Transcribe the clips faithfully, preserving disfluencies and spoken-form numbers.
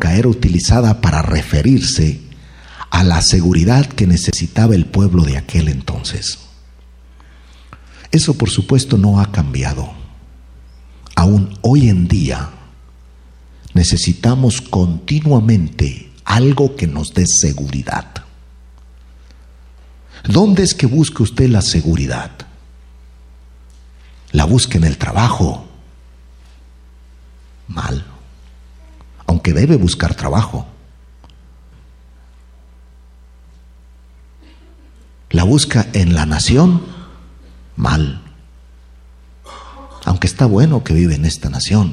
bíblica era utilizada para referirse a la seguridad que necesitaba el pueblo de aquel entonces. Eso, por supuesto, no ha cambiado. Aún hoy en día necesitamos continuamente algo que nos dé seguridad. ¿Dónde es que busca usted la seguridad? ¿La busca en el trabajo? Mal. Aunque debe buscar trabajo. ¿La busca en la nación? Mal. Aunque está bueno que vive en esta nación.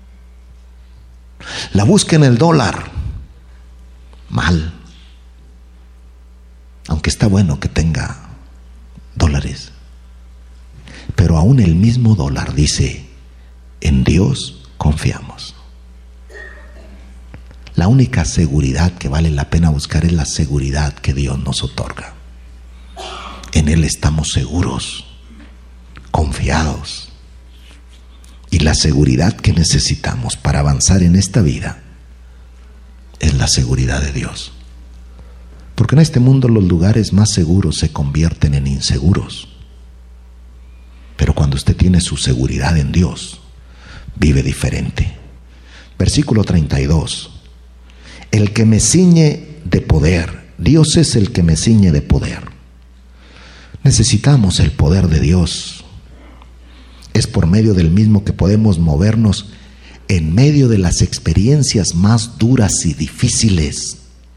¿La busca en el dólar? Mal. Aunque está bueno que tenga dólares. Pero aún el mismo dólar dice, en Dios confiamos. La única seguridad que vale la pena buscar es la seguridad que Dios nos otorga. En Él estamos seguros, confiados. Y la seguridad que necesitamos para avanzar en esta vida es la seguridad de Dios. Porque en este mundo los lugares más seguros se convierten en inseguros. Pero cuando usted tiene su seguridad en Dios, vive diferente. Versículo treinta y dos. El que me ciñe de poder, Dios es el que me ciñe de poder. Necesitamos el poder de Dios. Es por medio del mismo que podemos movernos en medio de las experiencias más duras y difíciles.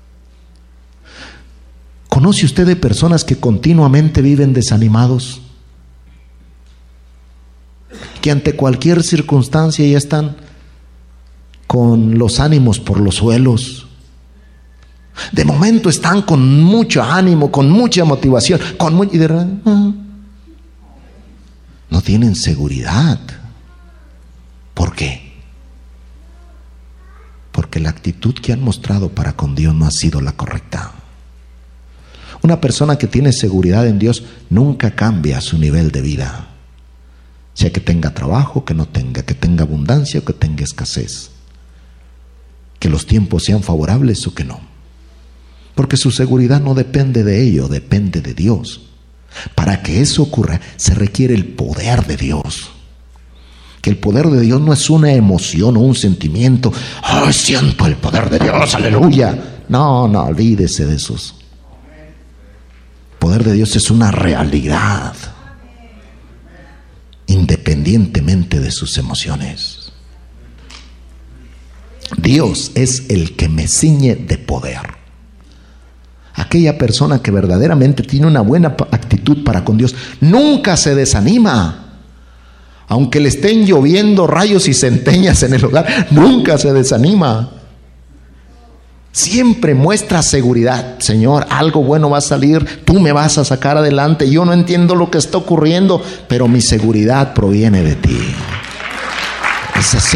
¿Conoce usted de personas que continuamente viven desanimados? Que ante cualquier circunstancia ya están con los ánimos por los suelos. De momento están con mucho ánimo, con mucha motivación, con muy, y de verdad, no, no tienen seguridad. ¿Por qué? Porque la actitud que han mostrado para con Dios no ha sido la correcta. Una persona que tiene seguridad en Dios nunca cambia su nivel de vida. Sea que tenga trabajo, que no tenga, que tenga abundancia o que tenga escasez. Que los tiempos sean favorables o que no. Porque su seguridad no depende de ello, depende de Dios. Para que eso ocurra, se requiere el poder de Dios. Que el poder de Dios no es una emoción o un sentimiento. ¡Ay, siento el poder de Dios! ¡Aleluya! No, no, olvídese de esos. El poder de Dios es una realidad, independientemente de sus emociones. Dios es el que me ciñe de poder. Aquella persona que verdaderamente tiene una buena actitud para con Dios nunca se desanima. Aunque le estén lloviendo rayos y centellas en el hogar, nunca se desanima. Siempre muestra seguridad. Señor, algo bueno va a salir, tú me vas a sacar adelante. Yo no entiendo lo que está ocurriendo, pero mi seguridad proviene de ti. Es así.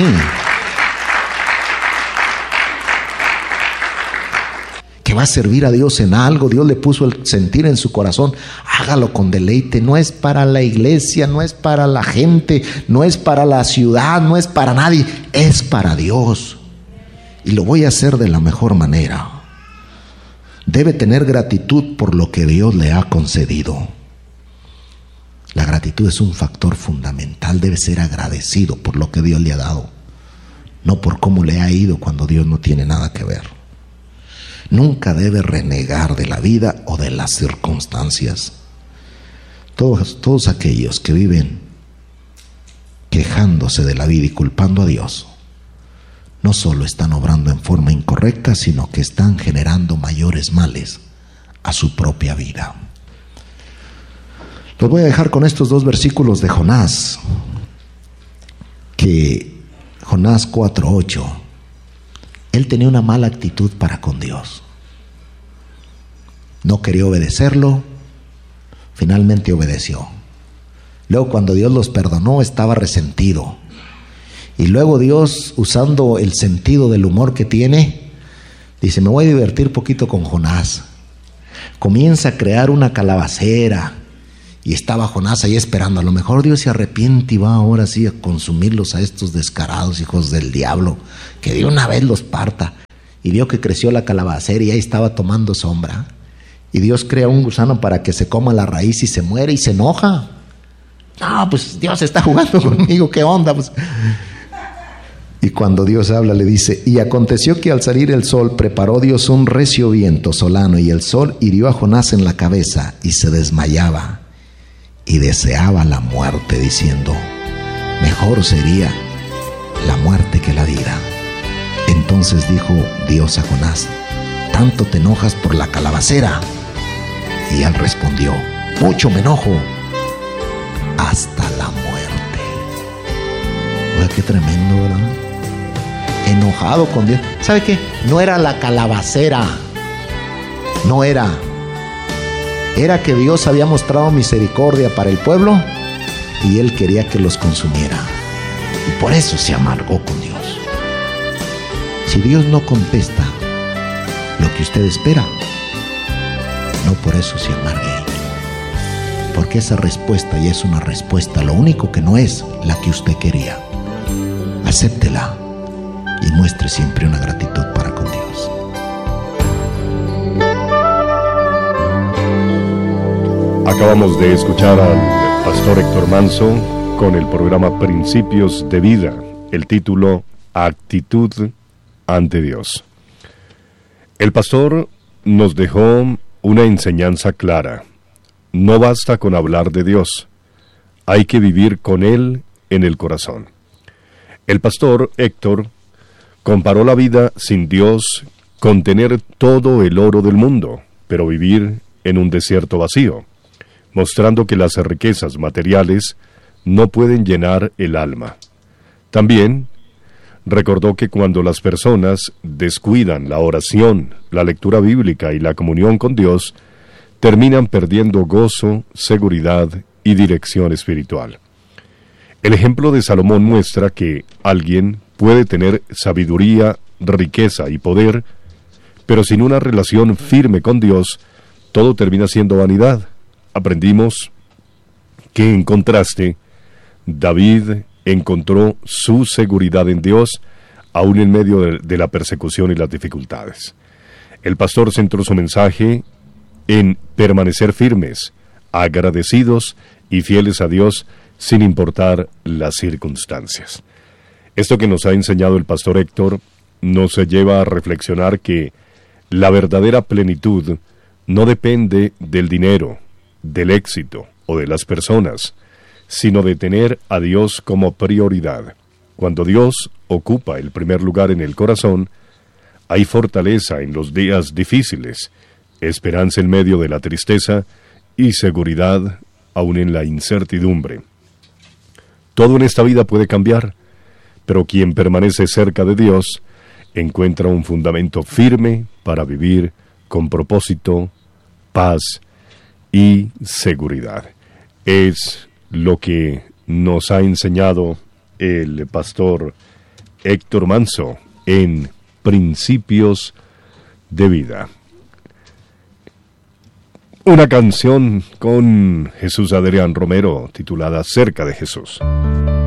Que va a servir a Dios en algo, Dios le puso el sentir en su corazón, hágalo con deleite. No es para la iglesia, no es para la gente, no es para la ciudad, no es para nadie, es para Dios. Y lo voy a hacer de la mejor manera. Debe tener gratitud por lo que Dios le ha concedido. La gratitud es un factor fundamental. Debe ser agradecido por lo que Dios le ha dado, no por cómo le ha ido cuando Dios no tiene nada que ver. Nunca debe renegar de la vida o de las circunstancias. Todos, todos aquellos que viven quejándose de la vida y culpando a Dios, no solo están obrando en forma incorrecta, sino que están generando mayores males a su propia vida. Los voy a dejar con estos dos versículos de Jonás, que Jonás cuatro ocho. Él tenía una mala actitud para con Dios. No quería obedecerlo, finalmente obedeció. Luego, cuando Dios los perdonó, estaba resentido. Y luego Dios, usando el sentido del humor que tiene, dice, me voy a divertir poquito con Jonás. Comienza a crear una calabacera. Y estaba Jonás ahí esperando. A lo mejor Dios se arrepiente y va ahora sí a consumirlos a estos descarados hijos del diablo, que de una vez los parta. y vio que creció la calabacera y ahí estaba tomando sombra. Y Dios crea un gusano para que se coma la raíz y se muere y se enoja. No, pues Dios está jugando conmigo, ¿qué onda? Pues... Y cuando Dios habla le dice: y aconteció que al salir el sol preparó Dios un recio viento solano, y el sol hirió a Jonás en la cabeza y se desmayaba y deseaba la muerte, diciendo: mejor sería la muerte que la vida. Entonces dijo Dios a Jonás: ¿tanto te enojas por la calabacera? Y él respondió: mucho me enojo, hasta la muerte. Oye, qué tremendo, ¿verdad? Enojado con Dios. ¿Sabe qué? No era la calabacera, no era. Era que Dios había mostrado misericordia para el pueblo y él quería que los consumiera. Y por eso se amargó con Dios. Si Dios no contesta lo que usted espera, no por eso se amargue. Porque esa respuesta ya es una respuesta, lo único que no es la que usted quería. Acéptela y muestre siempre una gratitud para con Dios. Acabamos de escuchar al pastor Héctor Manso con el programa Principios de Vida, el título Actitud ante Dios. El pastor nos dejó una enseñanza clara. No basta con hablar de Dios, hay que vivir con Él en el corazón. El pastor Héctor comparó la vida sin Dios con tener todo el oro del mundo, pero vivir en un desierto vacío, mostrando que las riquezas materiales no pueden llenar el alma. También recordó que cuando las personas descuidan la oración, la lectura bíblica y la comunión con Dios, terminan perdiendo gozo, seguridad y dirección espiritual. El ejemplo de Salomón muestra que alguien puede tener sabiduría, riqueza y poder, pero sin una relación firme con Dios, todo termina siendo vanidad. Aprendimos que, en contraste, David encontró su seguridad en Dios, aún en medio de, de la persecución y las dificultades. El pastor centró su mensaje en permanecer firmes, agradecidos y fieles a Dios, sin importar las circunstancias. Esto que nos ha enseñado el pastor Héctor nos lleva a reflexionar que la verdadera plenitud no depende del dinero, del éxito o de las personas, sino de tener a Dios como prioridad. Cuando Dios ocupa el primer lugar en el corazón, hay fortaleza en los días difíciles, esperanza en medio de la tristeza y seguridad aún en la incertidumbre. Todo en esta vida puede cambiar, pero quien permanece cerca de Dios encuentra un fundamento firme para vivir con propósito, paz y seguridad. Es lo que nos ha enseñado el pastor Héctor Manso en Principios de Vida. Una canción con Jesús Adrián Romero titulada Cerca de Jesús.